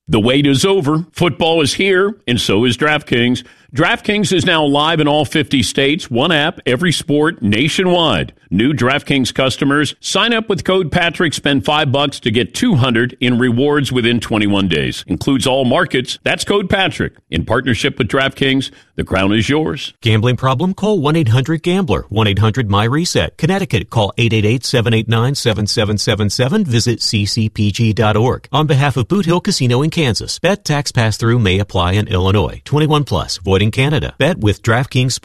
The wait is over. Football is here, and so is DraftKings. DraftKings is now live in all 50 states, one app, every sport, nationwide. New DraftKings customers, sign up with code Patrick, spend $5 to get $200 in rewards within 21 days. Includes all markets. That's code Patrick. In partnership with DraftKings, the crown is yours. Gambling problem? Call 1-800-GAMBLER. 1-800-MY-RESET. Connecticut, call 888-789-7777. Visit ccpg.org. On behalf of Boot Hill Casino in Kansas, bet tax pass-through may apply in Illinois. 21 plus. Void in Canada. Bet with DraftKings